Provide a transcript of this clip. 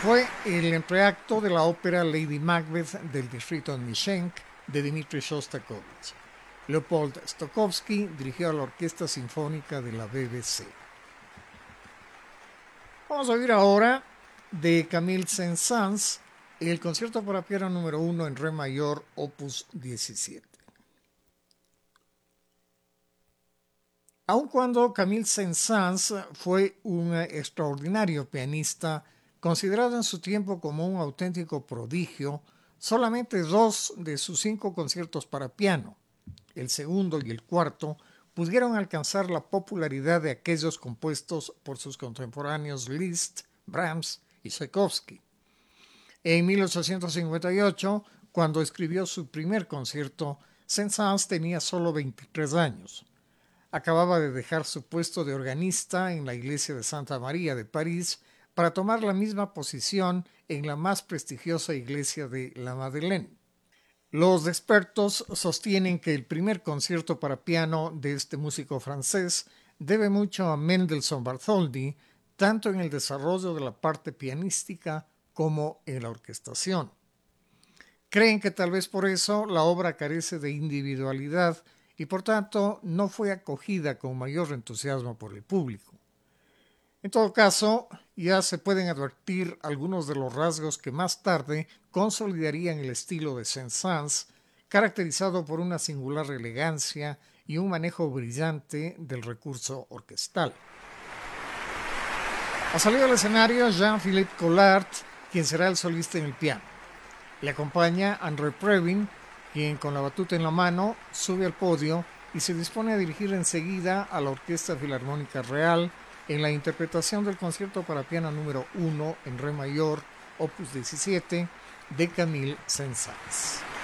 Fue el entreacto de la ópera Lady Macbeth del distrito Nishenk de Dmitri Shostakovich. Leopold Stokowski dirigió a la Orquesta Sinfónica de la BBC. Vamos a oír ahora de Camille Saint-Saëns el concierto para piano número 1 en re mayor, opus 17. Aun cuando Camille Saint-Saëns fue un extraordinario pianista, considerado en su tiempo como un auténtico prodigio, solamente 2 de sus 5 conciertos para piano, el segundo y el cuarto, pudieron alcanzar la popularidad de aquellos compuestos por sus contemporáneos Liszt, Brahms y Tchaikovsky. En 1858, cuando escribió su primer concierto, Saint-Saëns tenía solo 23 años. Acababa de dejar su puesto de organista en la iglesia de Santa María de París para tomar la misma posición en la más prestigiosa iglesia de la Madeleine. Los expertos sostienen que el primer concierto para piano de este músico francés debe mucho a Mendelssohn Bartholdy, tanto en el desarrollo de la parte pianística como en la orquestación. Creen que tal vez por eso la obra carece de individualidad y por tanto no fue acogida con mayor entusiasmo por el público. En todo caso, ya se pueden advertir algunos de los rasgos que más tarde consolidarían el estilo de Saint-Saëns, caracterizado por una singular elegancia y un manejo brillante del recurso orquestal. Ha salido al escenario Jean-Philippe Collard, quien será el solista en el piano. Le acompaña André Previn, quien con la batuta en la mano sube al podio y se dispone a dirigir enseguida a la Orquesta Filarmónica Real en la interpretación del concierto para piano número 1 en re mayor, opus 17, de Camille Saint-Saëns.